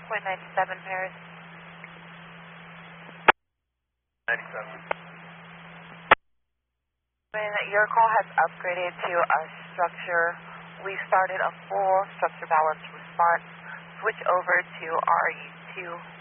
Point 97, Paris. 97. When your call has upgraded to a structure, we started a full structure balance response. Switch over to RU2.